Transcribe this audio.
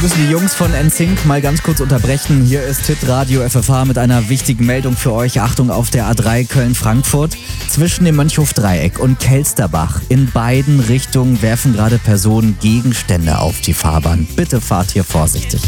müssen die Jungs von NSYNC mal ganz kurz unterbrechen. Hier ist Hitradio FFH mit einer wichtigen Meldung für euch. Achtung auf der A3 Köln-Frankfurt. Zwischen dem Mönchhof-Dreieck und Kelsterbach in beiden Richtungen werfen gerade Personen Gegenstände auf die Fahrbahn. Bitte fahrt hier vorsichtig.